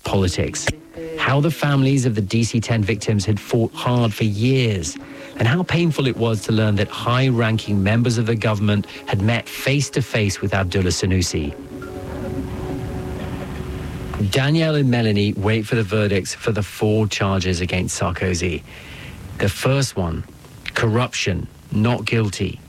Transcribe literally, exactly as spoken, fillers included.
politics. How the families of the D C ten victims had fought hard for years, and how painful it was to learn that high-ranking members of the government had met face-to-face with Abdullah Senussi. Danielle and Melanie wait for the verdicts for the four charges against Sarkozy. The first one, corruption, not guilty.